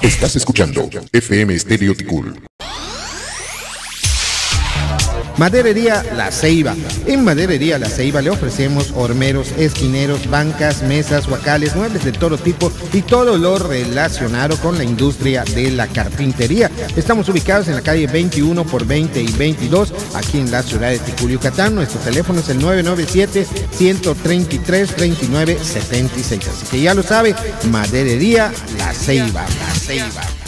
Estás escuchando FM Estéreo Ticul. Maderería La Ceiba. En Maderería La Ceiba le ofrecemos hormeros, esquineros, bancas, mesas, huacales, muebles de todo tipo y todo lo relacionado con la industria de la carpintería. Estamos ubicados en la calle 21 por 20 y 22, aquí en la ciudad de Ticul, Yucatán. Nuestro teléfono es el 997-133-3976. Así que ya lo sabe, Maderería La Ceiba. La Ceiba.